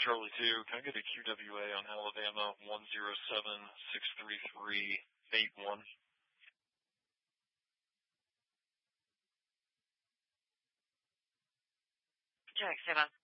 Charlie 2, can I get a QWA on Alabama 107-633-81? Jack 7.